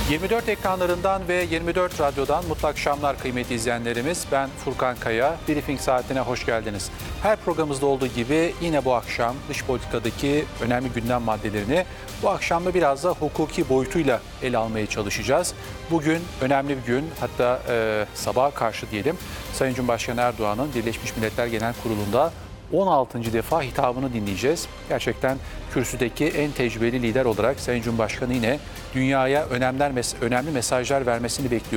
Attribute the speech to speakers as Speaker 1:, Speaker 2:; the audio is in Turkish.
Speaker 1: 24 ekranlarından ve 24 radyodan mutlu akşamlar kıymetli izleyenlerimiz. Ben Furkan Kaya. Briefing saatine hoş geldiniz. Her programımızda olduğu gibi yine bu akşam dış politikadaki önemli gündem maddelerini bu akşam da biraz da hukuki boyutuyla ele almaya çalışacağız. Bugün önemli bir gün, hatta sabaha karşı diyelim, Sayın Cumhurbaşkanı Erdoğan'ın Birleşmiş Milletler Genel Kurulu'nda 16. defa hitabını dinleyeceğiz. Gerçekten kürsüdeki en tecrübeli lider olarak Sayın Cumhurbaşkanı yine dünyaya önemli mesajlar vermesini bekliyoruz.